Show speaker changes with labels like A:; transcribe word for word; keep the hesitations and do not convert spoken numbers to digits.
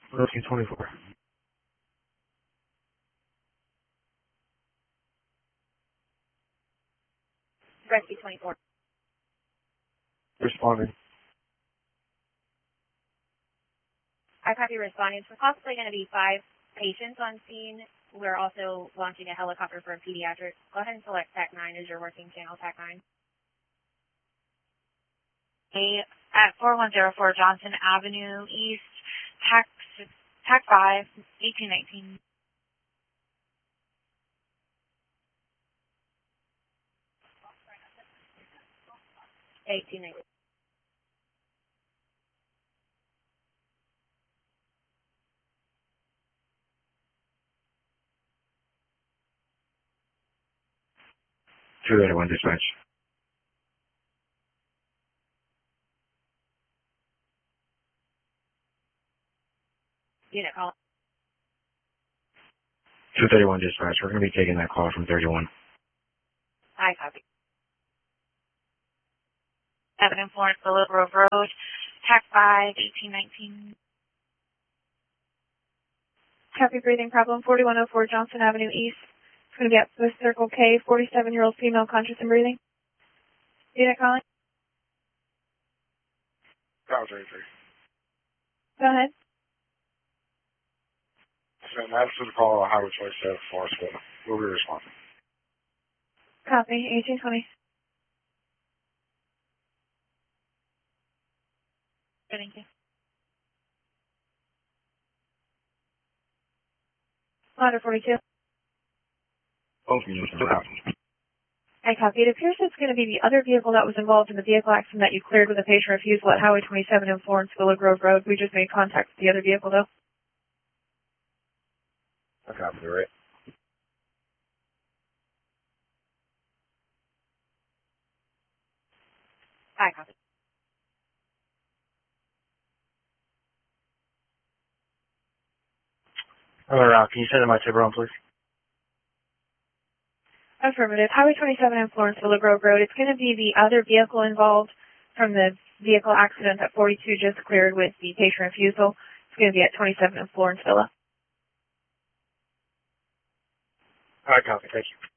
A: Rescue twenty-four.
B: Rescue twenty-four.
A: Responding.
B: I copy responding. It's possibly going to be five patients on scene. We're also launching a helicopter for a pediatric. Go ahead and select TAC nine as your working channel, TAC nine.
C: A at four one zero four Johnson Avenue East, TAC TAC five, eighteen nineteen.
B: eighteen nineteen.
A: two eighty-one dispatch.
B: Unit call.
A: two thirty-one dispatch. We're going to be taking that call from thirty-one.
B: I copy.
C: seven in Florence, Willow Grove Road, TAC five, eighteen nineteen.
D: Copy, breathing problem, forty-one oh four Johnson Avenue East. It's going to be at Swiss Circle K, forty-seven-year-old female conscious and breathing. Unit calling.
A: That was eighty-three.
D: Go ahead.
A: Send that to the call on Highway twenty-seven, Forestville. We'll be responding.
D: Copy, eighteen twenty.
C: Thank you.
D: Ladder forty-two.
A: Both units are out.
D: I copy. It appears it's going to be the other vehicle that was involved in the vehicle accident that you cleared with a patient refusal at Highway twenty-seven in Florence, Willow Grove Road. We just made contact with the other vehicle, though.
A: I copy, right?
B: I copy.
A: Hello, Rob. Can you send in my Tiburon, please?
D: Affirmative. Highway twenty-seven in Florence, Willow Grove Road. It's going to be the other vehicle involved from the vehicle accident that forty-two just cleared with the patient refusal. It's going to be at twenty-seven in Florence Villa.
A: All right, copy. Thank you.